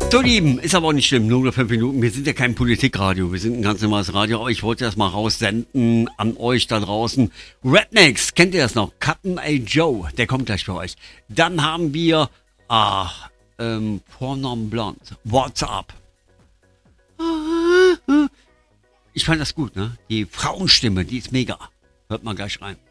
So, Lieben, ist aber auch nicht schlimm, nur 5 Minuten. Wir sind ja kein Politikradio, wir sind ein ganz normales Radio, aber ich wollte das mal raussenden an euch da draußen. Rednecks, kennt ihr das noch? Cotton A. Joe, der kommt gleich für euch. Dann haben wir, Pornon Blonde, What's Up? Ich fand das gut, ne? Die Frauenstimme, die ist mega. Hört mal gleich rein.